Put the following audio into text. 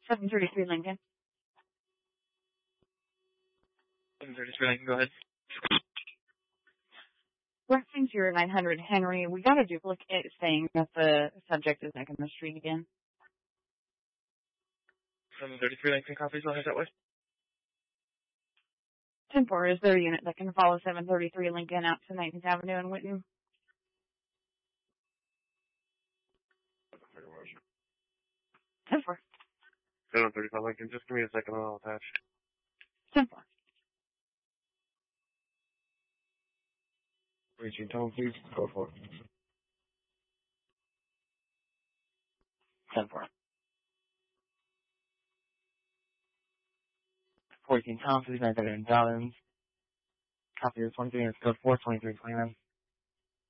733 Lincoln. 733 Lincoln, go ahead. Reference 0900 Henry, we got a duplicate saying that the subject is back in the street again. 733 Lincoln, copies, I'll head that way. 10-4, is there a unit that can follow 733 Lincoln out to 19th Avenue in Whitten? 10-4. 735 Lincoln, just give me a second and I'll attach. 10-4. Reaching tone, please. Go for it. 10-4. 14 Tom, please, 930 Dobbins. Copy of 23, it's code 42329.